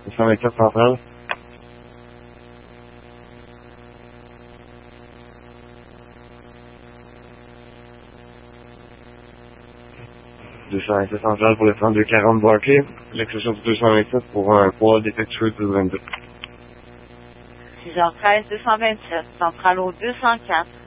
227 centrale. Centrale pour le 3240 Barclay. L'exception du 227 pour un poids défectueux de 22. 6h13, 227, centrale au 204.